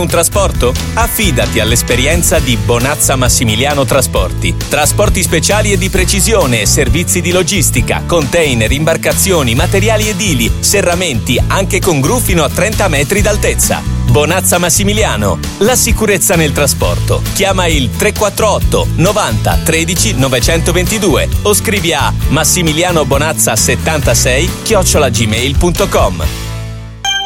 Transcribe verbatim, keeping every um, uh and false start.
Un trasporto? Affidati all'esperienza di Bonazza Massimiliano Trasporti. Trasporti speciali e di precisione, servizi di logistica, container, imbarcazioni, materiali edili, serramenti, anche con gru fino a trenta metri d'altezza. Bonazza Massimiliano, la sicurezza nel trasporto. Chiama il tre quattro otto novanta tredici novecentoventidue o scrivi a massimilianobonazza settantasei chiocciola gmail punto com.